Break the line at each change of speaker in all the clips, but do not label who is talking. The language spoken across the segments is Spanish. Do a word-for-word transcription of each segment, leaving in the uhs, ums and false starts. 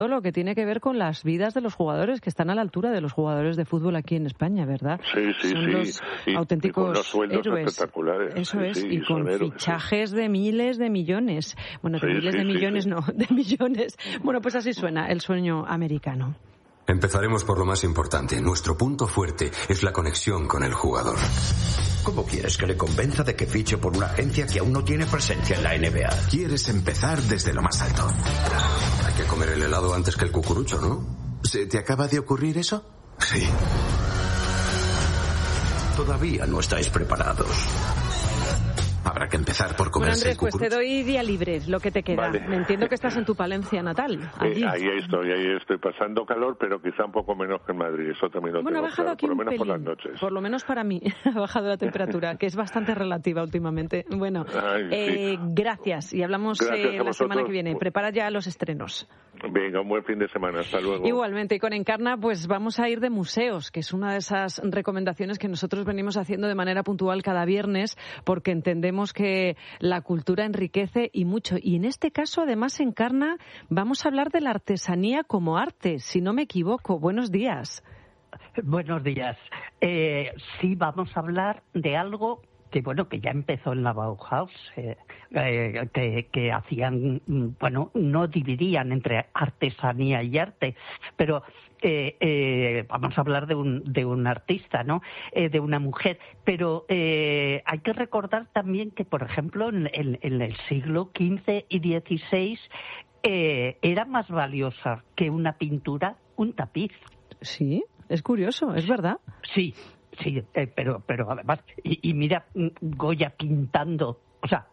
lo que tiene que ver con las vidas de los jugadores, que están a la altura de los jugadores de fútbol aquí en España, ¿verdad?
Sí, sí,
son
sí.
los
y,
auténticos
y con los sueldos
héroes.
Espectaculares.
Eso
sí,
es,
sí,
y con
héroes,
fichajes
sí.
de miles de millones. Bueno, de
sí,
miles
sí,
de millones
sí, sí.
no, de millones. Bueno, pues así suena el sueño americano.
Empezaremos por lo más importante. Nuestro punto fuerte es la conexión con el jugador.
¿Cómo quieres que le convenza de que fiche por una agencia que aún no tiene presencia en la N B A?
Quieres empezar desde lo más alto.
Hay que comer el helado antes que el cucurucho, ¿no?
¿Se te acaba de ocurrir eso?
Sí.
Todavía no estáis preparados.
Habrá que empezar por
Bueno,
comerse
Andrés,
el
pues
cucurucho.
te doy día libre, lo que te queda.
Vale.
Me entiendo que estás en tu Palencia natal, allí.
Eh, ahí estoy, ahí estoy pasando calor, pero quizá un poco menos que en Madrid. Eso también lo
Bueno, ha
tengo
bajado
claro,
aquí
por lo
un
menos por las
pelín.
noches.
Por lo menos para mí ha bajado la temperatura, que es bastante relativa últimamente. Bueno,
Ay,
eh,
sí.
gracias y hablamos
Gracias
eh,
a
la
vosotros.
semana que viene. Prepara ya los estrenos.
Venga, un buen fin de semana. Hasta luego.
Igualmente, y con Encarna, pues vamos a ir de museos, que es una de esas recomendaciones que nosotros venimos haciendo de manera puntual cada viernes, porque entendemos que la cultura enriquece y mucho. Y en este caso, además, Encarna, vamos a hablar de la artesanía como arte, si no me equivoco. Buenos días.
Buenos días. Eh, sí, vamos a hablar de algo que, bueno, que ya empezó en la Bauhaus, eh, eh, que, que hacían, bueno, no dividían entre artesanía y arte, pero eh, eh, vamos a hablar de un, de un artista, ¿no? Eh, de una mujer, pero eh, hay que recordar también que, por ejemplo, en, en, en el siglo quince y dieciséis eh, era más valiosa que una pintura un tapiz.
Sí, es curioso, es verdad.
Sí. Sí, eh, pero pero además, y, y mira, Goya pintando, o sea,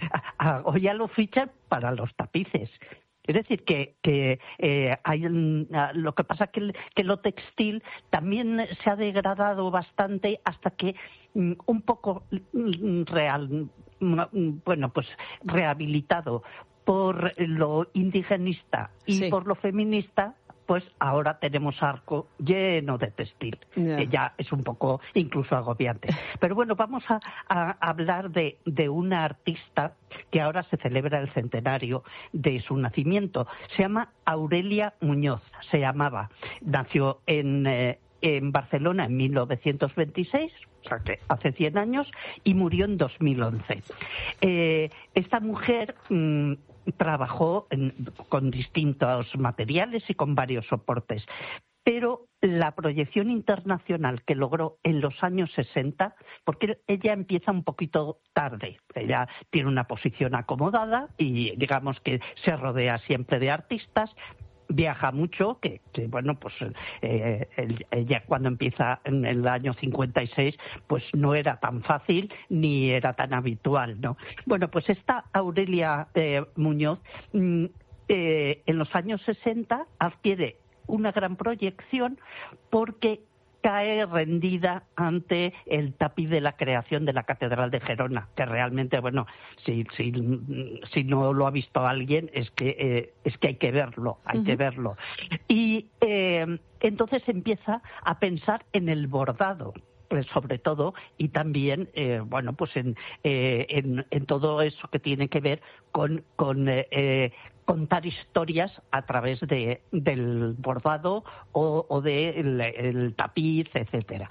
a Goya lo fichan para los tapices. Es decir, que, que eh, hay lo que pasa que, que lo textil también se ha degradado bastante hasta que um, un poco um, real, um, bueno, pues rehabilitado por lo indigenista y sí. por lo feminista, pues ahora tenemos arco lleno de textil. Yeah. Que ya es un poco incluso agobiante. Pero bueno, vamos a, a hablar de, de una artista que ahora se celebra el centenario de su nacimiento. Se llama Aurelia Muñoz, se llamaba. Nació en, eh, en Barcelona en mil novecientos veintiséis, o sea que hace cien años, y murió en dos mil once. Eh, esta mujer Mmm, trabajó en, con distintos materiales y con varios soportes, pero la proyección internacional que logró en los años sesenta, porque ella empieza un poquito tarde, ella tiene una posición acomodada y digamos que se rodea siempre de artistas, viaja mucho, que, que bueno, pues eh, ella cuando empieza en el año cincuenta y seis, pues no era tan fácil ni era tan habitual, ¿no? Bueno, pues esta Aurelia eh, Muñoz mm, eh, en los años sesenta adquiere una gran proyección porque cae rendida ante el tapiz de la creación de la Catedral de Gerona, que realmente, bueno, si si, si no lo ha visto alguien, es que eh, es que hay que verlo, hay uh-huh. que verlo. Y eh, entonces empieza a pensar en el bordado, pues sobre todo, y también, eh, bueno, pues en, eh, en en todo eso que tiene que ver con con eh, eh, contar historias a través de del bordado o, o del de el tapiz, etcétera.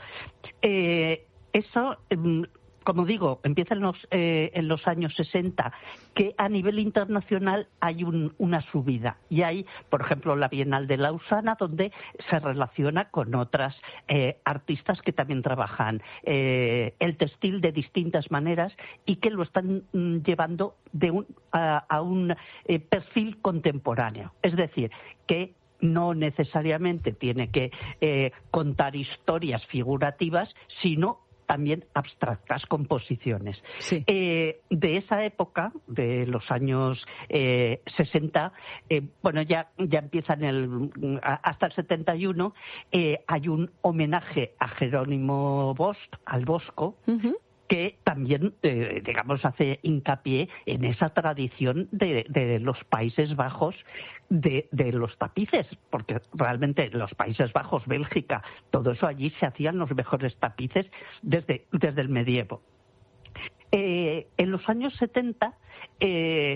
Eh, eso, como digo, empieza en los eh, en los años sesenta, que a nivel internacional hay un, una subida. Y hay, por ejemplo, la Bienal de Lausana, donde se relaciona con otras eh, artistas que también trabajan eh, el textil de distintas maneras y que lo están mm, llevando de un, a, a un eh, perfil contemporáneo. Es decir, que no necesariamente tiene que eh, contar historias figurativas, sino también abstractas, composiciones.
Sí.
Eh, de esa época, de los años eh, sesenta, eh, bueno, ya, ya empieza en el, hasta el setenta y uno, eh, hay un homenaje a Jerónimo Bosch, al Bosco, uh-huh. que también, eh, digamos, hace hincapié en esa tradición de, de los Países Bajos de, de los tapices, porque realmente los Países Bajos, Bélgica, todo eso allí se hacían los mejores tapices desde, desde el medievo. Eh, en los años setenta, eh,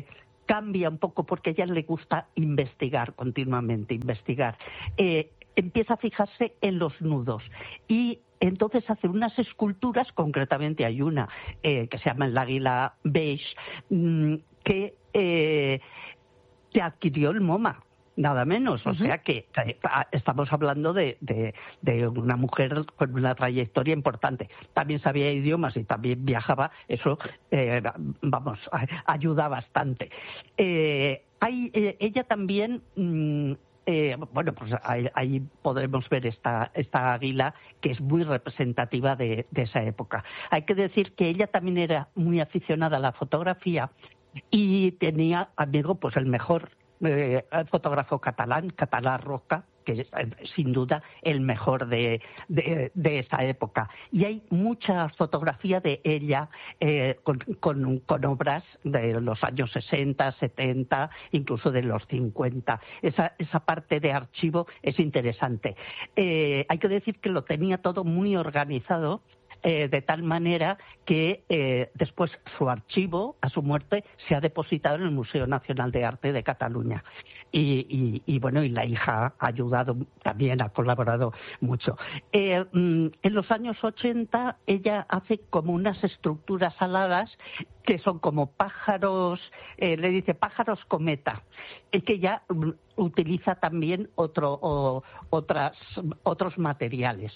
cambia un poco porque a ella le gusta investigar continuamente, investigar. Eh, empieza a fijarse en los nudos y entonces hace unas esculturas, concretamente hay una eh, que se llama el águila beige, mmm, que eh, te adquirió el MoMA. Nada menos, o uh-huh. sea que eh, estamos hablando de, de, de una mujer con una trayectoria importante. También sabía idiomas y también viajaba, eso, eh, vamos, ayuda bastante. Eh, hay, eh, ella también, mmm, eh, bueno, pues ahí, ahí podremos ver esta, esta águila que es muy representativa de, de esa época. Hay que decir que ella también era muy aficionada a la fotografía y tenía, amigo, pues el mejor Eh, fotógrafo catalán, Català Roca, que es eh, sin duda el mejor de, de, de esa época. Y hay mucha fotografía de ella eh, con, con, con obras de los años sesenta, setenta, incluso de los cincuenta. Esa, esa parte de archivo es interesante. Eh, hay que decir que lo tenía todo muy organizado, Eh, de tal manera que eh, después su archivo, a su muerte, se ha depositado en el Museo Nacional de Arte de Cataluña. Y, y, y bueno, y la hija ha ayudado también, ha colaborado mucho. Eh, en los años ochenta ella hace como unas estructuras aladas que son como pájaros, eh, le dice pájaros cometa, es que ya um, utiliza también otro, o, otras, otros materiales.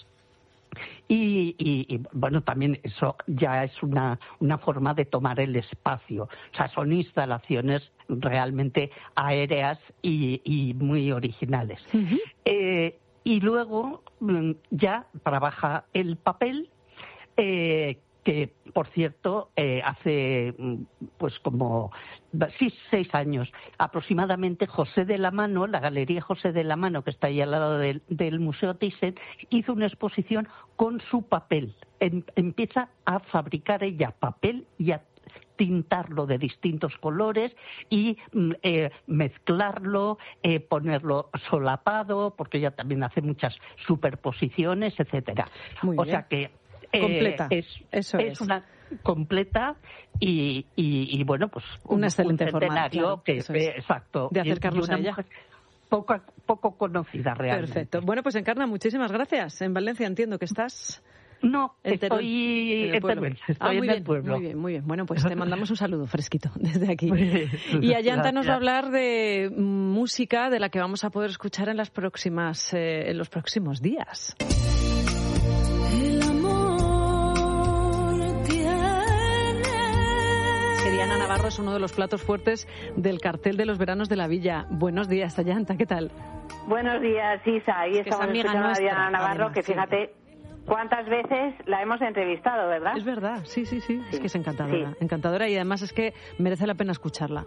Y, y, y bueno, también eso ya es una, una forma de tomar el espacio. O sea, son instalaciones realmente aéreas y, y muy originales. Uh-huh. Eh, y luego ya trabaja el papel, eh, que por cierto eh, hace pues como sí, seis años aproximadamente José de la Mano, la Galería José de la Mano, que está ahí al lado del, del Museo Thyssen, hizo una exposición con su papel. Em, empieza a fabricar ella papel y a tintarlo de distintos colores y eh, mezclarlo, eh, ponerlo solapado, porque ella también hace muchas superposiciones, etcétera.
Muy
o
bien.
sea que Eh,
completa,
es,
eso
es,
es
una completa y, y, y bueno, pues
un,
un
excelente
un centenario
forma, claro,
que
eso es.
eh, exacto,
de acercarnos
y, y
a ella.
Poco, poco conocida realmente.
Perfecto. Bueno, pues Encarna, muchísimas gracias. En Valencia entiendo que estás.
No,
en
estoy en, en Teruel, estoy
ah, muy
en
bien,
el pueblo.
Muy bien, muy bien. Bueno, pues te mandamos un saludo fresquito desde aquí. Y Ayanta nos va a hablar de música de la que vamos a poder escuchar en las próximas, eh, en los próximos días. Diana Navarro es uno de los platos fuertes del cartel de los veranos de la Villa. Buenos días, Ayanta, ¿qué tal?
Buenos días, Isa. Ahí
es
estamos escuchando a Diana Navarro, además, que fíjate sí. cuántas veces la hemos entrevistado, ¿verdad?
Es verdad, sí, sí, sí. sí. Es que es encantadora,
sí.
encantadora y además es que merece la pena escucharla.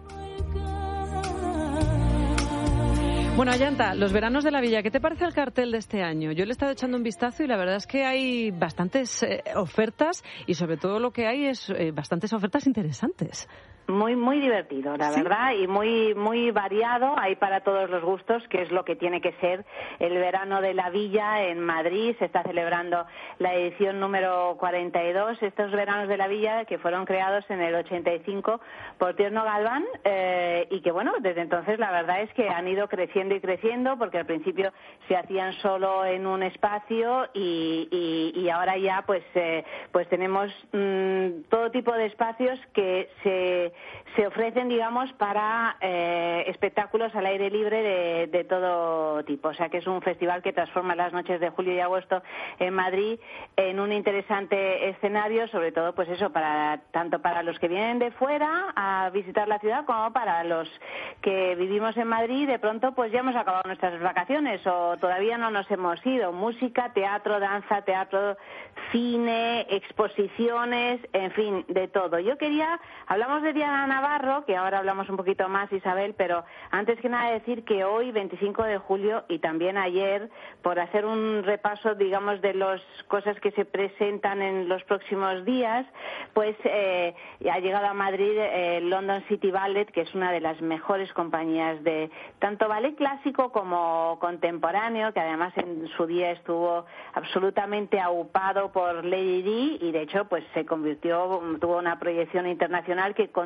Bueno, Ayanta, los veranos de la Villa, ¿qué te parece el cartel de este año? Yo le he estado echando un vistazo y la verdad es que hay bastantes eh, ofertas y sobre todo lo que hay es eh, bastantes ofertas interesantes.
Muy, muy divertido, la ¿Sí? verdad, y muy, muy variado, hay para todos los gustos, que es lo que tiene que ser el verano de la Villa en Madrid. Se está celebrando la edición número cuarenta y dos, estos veranos de la Villa que fueron creados en el ochenta y cinco por Tierno Galván, eh, y que bueno, desde entonces la verdad es que han ido creciendo y creciendo, porque al principio se hacían solo en un espacio y, y, y ahora ya pues, eh, pues tenemos mmm, todo tipo de espacios que se se ofrecen, digamos, para eh, espectáculos al aire libre de, de todo tipo. O sea, que es un festival que transforma las noches de julio y agosto en Madrid en un interesante escenario, sobre todo, pues eso, para tanto para los que vienen de fuera a visitar la ciudad como para los que vivimos en Madrid. De pronto, pues ya hemos acabado nuestras vacaciones o todavía no nos hemos ido. Música, teatro, danza, teatro, cine, exposiciones, en fin, de todo. Yo quería, hablamos de Diana Navarro, que ahora hablamos un poquito más, Isabel, pero antes que nada decir que hoy, veinticinco de julio, y también ayer, por hacer un repaso, digamos, de las cosas que se presentan en los próximos días, pues eh, ha llegado a Madrid el eh, London City Ballet, que es una de las mejores compañías de tanto ballet clásico como contemporáneo, que además en su día estuvo absolutamente aupado por Lady Di, y de hecho pues se convirtió, tuvo una proyección internacional que continúa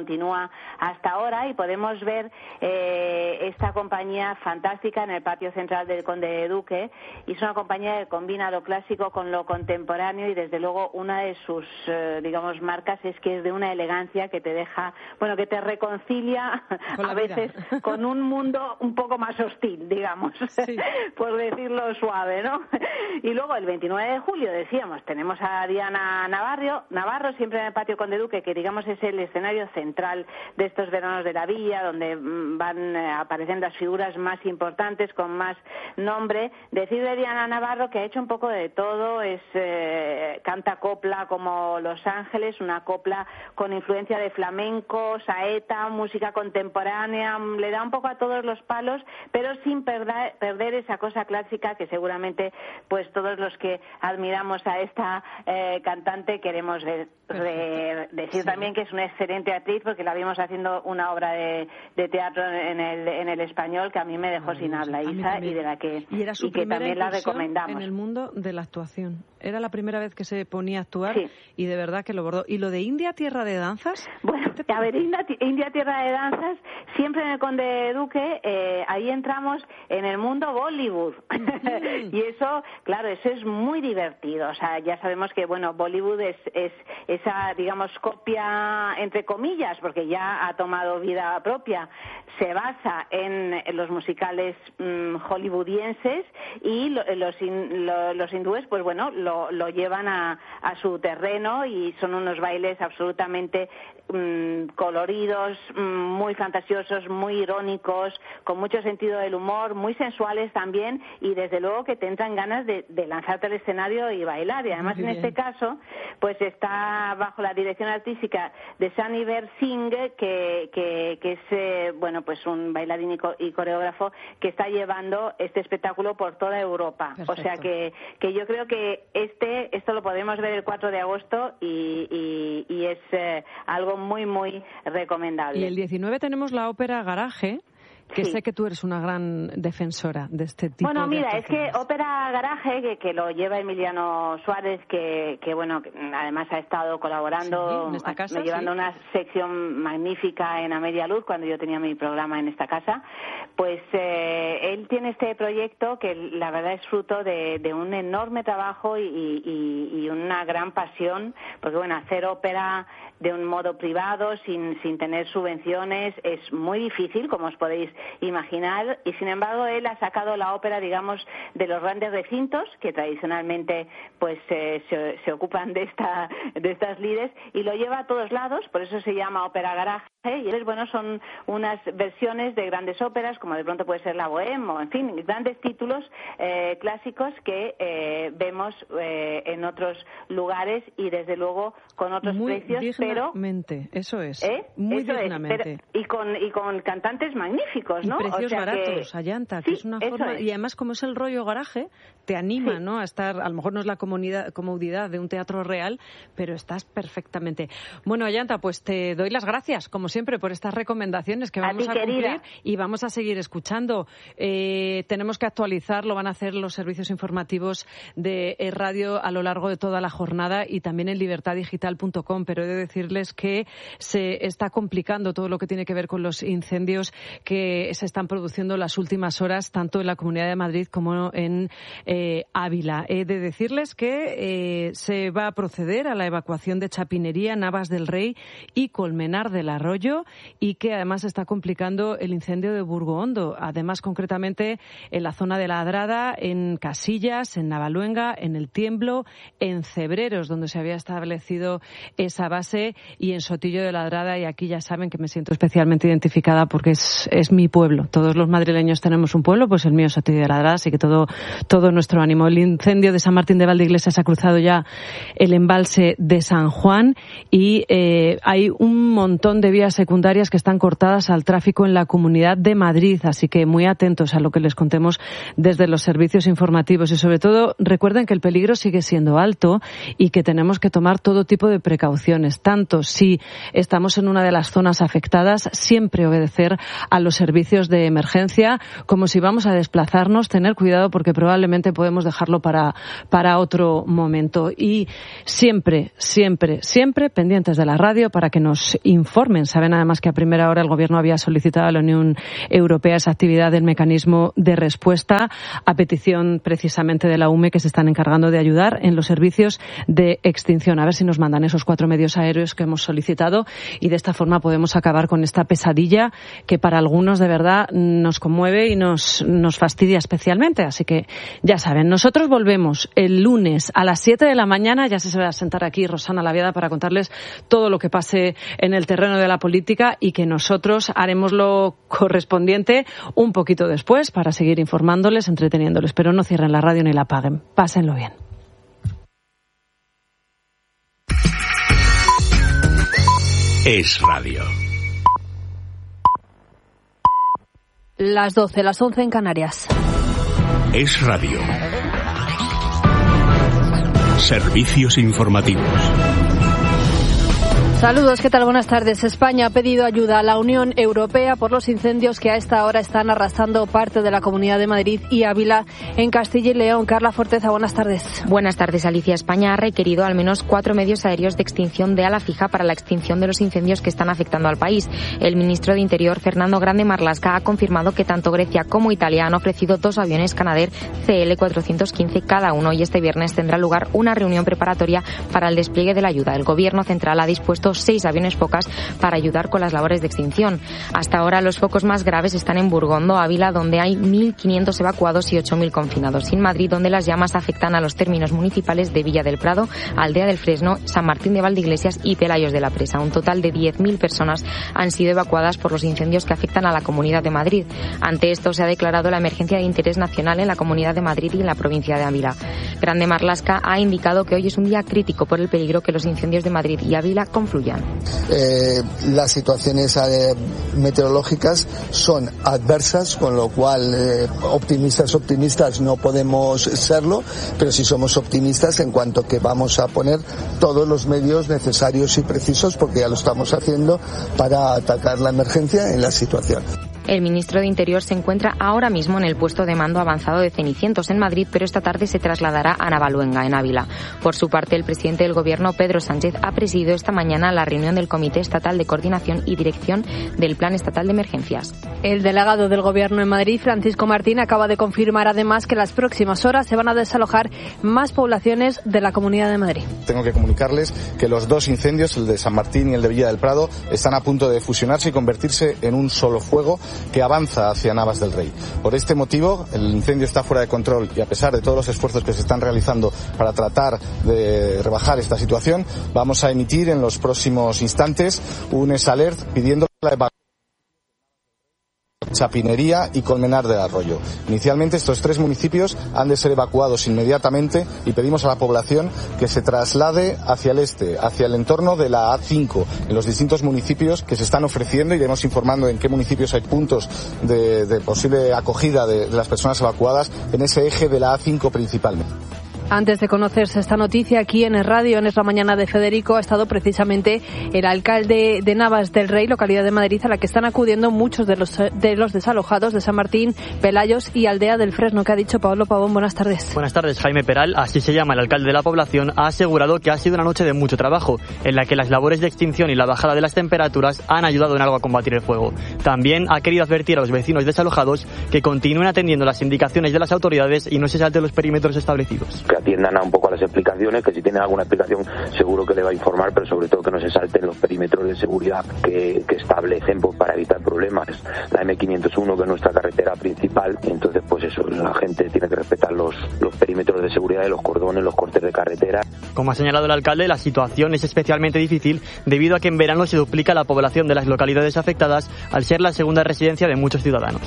continúa hasta ahora y podemos ver eh, esta compañía fantástica en el patio central del Conde de Duque, y es una compañía que combina lo clásico con lo contemporáneo, y desde luego una de sus eh, digamos marcas es que es de una elegancia que te deja, bueno, que te reconcilia a veces con un mundo un poco más hostil, digamos, sí. por decirlo suave, ¿no? Y luego el veintinueve de julio, decíamos, tenemos a Diana Navarro, Navarro siempre en el patio Conde Duque, que digamos es el escenario central de estos veranos de la villa, donde van a aparecer las figuras más importantes, con más nombre. Decir de Diana Navarro que ha hecho un poco de todo, es eh, canta copla como Los Ángeles, una copla con influencia de flamenco, saeta, música contemporánea, le da un poco a todos los palos, pero sin perder, perder esa cosa clásica que seguramente pues todos los que admiramos a esta eh, cantante queremos ver. Re, decir sí. también que es una excelente actriz, porque la vimos haciendo una obra de, de teatro en el, en el Español que a mí me dejó sin habla, Isa, y de la que,
y era su
y que también la recomendamos.
En el mundo de la actuación. Era la primera vez que se ponía a actuar
sí.
y de verdad que lo bordó. ¿Y lo de India, tierra de danzas?
Bueno, a ver, India, India tierra de danzas, siempre en el Conde Duque, eh, ahí entramos en el mundo Bollywood. Mm. Y eso, claro, eso es muy divertido. O sea, ya sabemos que, bueno, Bollywood es, es esa, digamos, copia, entre comillas, porque ya ha tomado vida propia. Se basa en los musicales mmm, hollywoodienses, y lo, los, in, lo, los hindúes, pues bueno, lo, lo llevan a, a su terreno, y son unos bailes absolutamente mmm, coloridos, mmm, muy fantasiosos, muy irónicos, con mucho sentido del humor, muy sensuales también, y desde luego que te entran ganas de, de lanzarte al escenario y bailar. Y además, en este caso, pues está bajo la dirección artística de Shaniver Singh, que, que, que es, eh, bueno, pues un bailarín y, co- y coreógrafo que está llevando este espectáculo por toda Europa. Perfecto. O sea que, que yo creo que este esto lo podemos ver el cuatro de agosto y, y, y es eh, algo muy, muy recomendable.
Y el diecinueve tenemos la ópera Garaje, que
sí.
sé que tú eres una gran defensora de este tipo
bueno,
de
mira, es que Ópera Garaje, que, que lo lleva Emiliano Suárez, que, que bueno, que además ha estado colaborando,
sí, en esta casa,
llevando
sí.
una sección magnífica en A Media Luz, cuando yo tenía mi programa en esta casa, pues eh, él tiene este proyecto que la verdad es fruto de, de un enorme trabajo y, y, y una gran pasión, porque bueno, hacer ópera de un modo privado, sin, sin tener subvenciones, es muy difícil, como os podéis imaginar, y sin embargo él ha sacado la ópera, digamos, de los grandes recintos que tradicionalmente pues eh, se, se ocupan de esta de estas lides, y lo lleva a todos lados, por eso se llama Ópera Garaje. Y entonces, bueno, son unas versiones de grandes óperas, como de pronto puede ser La Bohème, o en fin, grandes títulos eh, clásicos que eh, vemos eh, en otros lugares, y desde luego con otros
muy
precios, pero
eso es,
¿eh?
muy
eso
dignamente.
Es, pero, y con y con cantantes magníficos, ¿no?
Y precios
o sea
baratos,
que,
Ayanta, que
sí,
es una forma,
es.
Y además como es el rollo Garaje, te anima,
sí.
¿no? A estar, a lo mejor no es la comodidad, comodidad de un teatro real, pero estás perfectamente. Bueno, Ayanta, pues te doy las gracias, como siempre, por estas recomendaciones que vamos
a,
a,
ti,
cumplir
querida.
Y vamos a seguir escuchando. Eh, tenemos que actualizar, lo van a hacer los servicios informativos de Radio a lo largo de toda la jornada, y también en libertad digital punto com, pero he de decirles que se está complicando todo lo que tiene que ver con los incendios que se están produciendo las últimas horas, tanto en la Comunidad de Madrid como en eh, Ávila. He de decirles que eh, se va a proceder a la evacuación de Chapinería, Navas del Rey y Colmenar del Arroyo, y que además está complicando el incendio de Burgohondo, además concretamente en la zona de la Adrada, en Casillas, en Navaluenga, en El Tiemblo, en Cebreros, donde se había establecido esa base, y en Sotillo de la Adrada, y aquí ya saben que me siento especialmente identificada porque es, es mi pueblo. Todos los madrileños tenemos un pueblo, pues el mío es Sotillo de la Adrada, así que todo, todo nuestro ánimo. El incendio de San Martín de Valdeiglesias ha cruzado ya el embalse de San Juan, y eh, hay un montón de vías secundarias que están cortadas al tráfico en la Comunidad de Madrid, así que muy atentos a lo que les contemos desde los servicios informativos, y sobre todo recuerden que el peligro sigue siendo alto y que tenemos que tomar todo tipo de precauciones, tanto si estamos en una de las zonas afectadas, siempre obedecer a los servicios servicios de emergencia, como si vamos a desplazarnos, tener cuidado porque probablemente podemos dejarlo para, para otro momento. Y siempre, siempre, siempre pendientes de la radio para que nos informen. Saben además que a primera hora el Gobierno había solicitado a la Unión Europea esa actividad del mecanismo de respuesta a petición precisamente de la U M E, que se están encargando de ayudar en los servicios de extinción. A ver si nos mandan esos cuatro medios aéreos que hemos solicitado y de esta forma podemos acabar con esta pesadilla que para algunos de verdad nos conmueve y nos, nos fastidia especialmente. Así que ya saben, nosotros volvemos el lunes a las siete de la mañana. Ya se va a sentar aquí Rosana Laviada para contarles todo lo que pase en el terreno de la política y que nosotros haremos lo correspondiente un poquito después para seguir informándoles, entreteniéndoles. Pero no cierren la radio ni la apaguen. Pásenlo bien.
Es radio.
Las doce, las once en Canarias.
Es radio. Servicios informativos.
Saludos, ¿qué tal? Buenas tardes. España ha pedido ayuda a la Unión Europea por los incendios que a esta hora están arrasando parte de la Comunidad de Madrid y Ávila en Castilla y León. Carla Forteza, buenas tardes.
Buenas tardes, Alicia. España ha requerido al menos cuatro medios aéreos de extinción de ala fija para la extinción de los incendios que están afectando al país. El ministro de Interior, Fernando Grande Marlaska, ha confirmado que tanto Grecia como Italia han ofrecido dos aviones Canadair C L cuatrocientos quince cada uno y este viernes tendrá lugar una reunión preparatoria para el despliegue de la ayuda. El Gobierno central ha dispuesto seis aviones focas para ayudar con las labores de extinción. Hasta ahora los focos más graves están en Burgondo, Ávila, donde hay mil quinientos evacuados y ocho mil confinados, y en Madrid, donde las llamas afectan a los términos municipales de Villa del Prado, Aldea del Fresno, San Martín de Valdeiglesias y Pelayos de la Presa. Un total de diez mil personas han sido evacuadas por los incendios que afectan a la Comunidad de Madrid. Ante esto se ha declarado la emergencia de interés nacional en la Comunidad de Madrid y en la provincia de Ávila. Grande Marlaska ha indicado que hoy es un día crítico por el peligro que los incendios de Madrid y Ávila confluyan.
Eh, las situaciones eh, meteorológicas son adversas, con lo cual eh, optimistas, optimistas no podemos serlo, pero sí somos optimistas en cuanto que vamos a poner todos los medios necesarios y precisos, porque ya lo estamos haciendo, para atacar la emergencia en la situación.
El ministro de Interior se encuentra ahora mismo en el puesto de mando avanzado de Cenicientos en Madrid, pero esta tarde se trasladará a Navaluenga, en Ávila. Por su parte, el presidente del Gobierno, Pedro Sánchez, ha presidido esta mañana la reunión del Comité Estatal de Coordinación y Dirección del Plan Estatal de Emergencias.
El delegado del Gobierno en Madrid, Francisco Martín, acaba de confirmar además que en las próximas horas se van a desalojar más poblaciones de la Comunidad de Madrid.
Tengo que comunicarles que los dos incendios, el de San Martín y el de Villa del Prado, están a punto de fusionarse y convertirse en un solo fuego que avanza hacia Navas del Rey. Por este motivo, el incendio está fuera de control y a pesar de todos los esfuerzos que se están realizando para tratar de rebajar esta situación, vamos a emitir en los próximos instantes un S alert pidiendo la evacuación de Chapinería y Colmenar del Arroyo. Inicialmente estos tres municipios han de ser evacuados inmediatamente y pedimos a la población que se traslade hacia el este, hacia el entorno de la A cinco, en los distintos municipios que se están ofreciendo. Iremos informando en qué municipios hay puntos de, de posible acogida de, de las personas evacuadas en ese eje de la A cinco principalmente.
Antes de conocerse esta noticia, aquí en el radio, en Es la Mañana de Federico, ha estado precisamente el alcalde de Navas del Rey, localidad de Madrid, a la que están acudiendo muchos de los, de los desalojados de San Martín, Pelayos y Aldea del Fresno. ¿Qué ha dicho Pablo Pavón? Buenas tardes.
Buenas tardes. Jaime Peral, así se llama el alcalde de la población, ha asegurado que ha sido una noche de mucho trabajo, en la que las labores de extinción y la bajada de las temperaturas han ayudado en algo a combatir el fuego. También ha querido advertir a los vecinos desalojados que continúen atendiendo las indicaciones de las autoridades y no se salten los perímetros establecidos.
Que atiendan a un poco a las explicaciones, que si tienen alguna explicación seguro que le va a informar, pero sobre todo que no se salten los perímetros de seguridad que, que establecen pues, para evitar problemas. La eme quinientos uno, que es nuestra carretera principal, entonces pues eso, la gente tiene que respetar los, los perímetros de seguridad y los cordones, los cortes de carretera.
Como ha señalado el alcalde, la situación es especialmente difícil debido a que en verano se duplica la población de las localidades afectadas al ser la segunda residencia de muchos ciudadanos.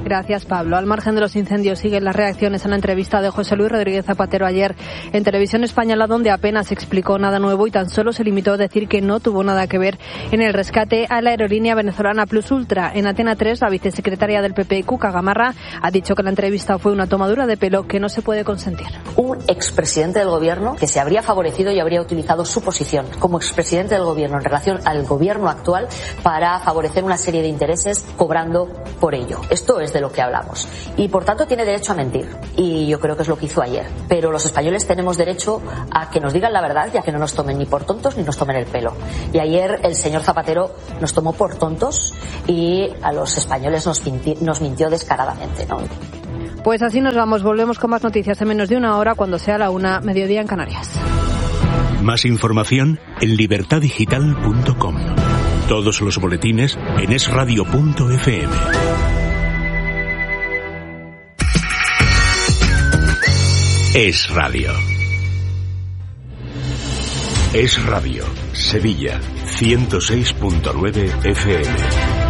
Gracias, Pablo. Al margen de los incendios siguen las reacciones a la entrevista de José Luis Rodríguez Zapatero ayer en Televisión Española, donde apenas explicó nada nuevo y tan solo se limitó a decir que no tuvo nada que ver en el rescate a la aerolínea venezolana Plus Ultra. En Antena tres, la vicesecretaria del P P, Cuca Gamarra, ha dicho que la entrevista fue una tomadura de pelo que no se puede consentir.
Un expresidente del Gobierno que se habría favorecido y habría utilizado su posición como expresidente del Gobierno en relación al Gobierno actual para favorecer una serie de intereses cobrando por ello. Esto es de lo que hablamos. Y por tanto tiene derecho a mentir. Y yo creo que es lo que hizo ayer. Pero los españoles tenemos derecho a que nos digan la verdad y a que no nos tomen ni por tontos ni nos tomen el pelo. Y ayer el señor Zapatero nos tomó por tontos y a los españoles nos, minti- nos mintió descaradamente, ¿no?
Pues así nos vamos. Volvemos con más noticias en menos de una hora cuando sea la una, mediodía en Canarias.
Más información en libertad digital punto com. Todos los boletines en es radio punto efe eme. Es Radio. Es Radio, Sevilla, ciento seis punto nueve efe eme.